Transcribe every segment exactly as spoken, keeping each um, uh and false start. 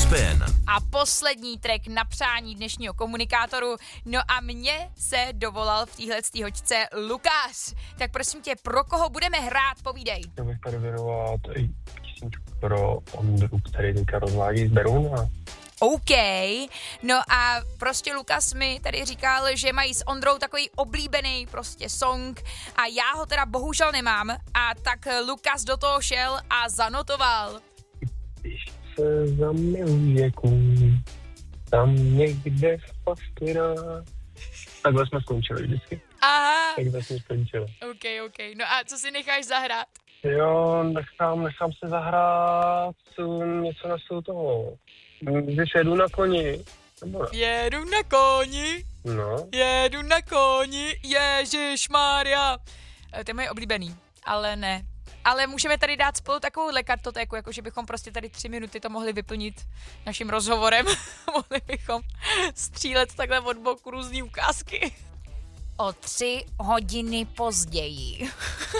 Spin. A poslední track na přání dnešního komunikátoru. No a mě se dovolal v téhle hoďce Lukáš. Tak prosím tě, pro koho budeme hrát, povídej. Já bych tady věnoval tady písničku pro Ondru, který teďka rozvádí z Berouna. OK, no a prostě Lukas mi tady říkal, že mají s Ondrou takový oblíbený prostě song a já ho teda bohužel nemám a tak Lukas do toho šel a zanotoval. Když se zamiluje kůň, tam někde v pastvina. Takhle jsme skončili vždycky. Aha, Takhle jsme skončili. OK, OK, no a co si necháš zahrát? Jo, nechám, nechám se zahrát něco na stylu toho. Když jedu na koni. Nebo ne? Jedu na koni, No. jedu na koni, Ježišmarja. To je moje oblíbený, ale ne. Ale můžeme tady dát spolu takovouhle kartotéku, jako že bychom prostě tady tři minuty to mohli vyplnit naším rozhovorem. Mohli bychom střílet takhle od boku různý ukázky. O tři hodiny později.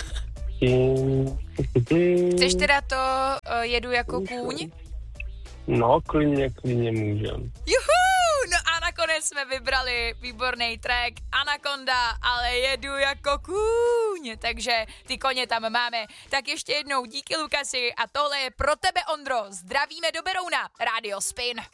Chceš teda to uh, jedu jako kůň? No, klidně, klidně můžem. Juhu! No a nakonec jsme vybrali výborný track Anaconda, ale jedu jako kůň, takže ty koně tam máme. Tak ještě jednou díky Lukasi a tohle je pro tebe, Ondro. Zdravíme do Berouna, Radio Spin.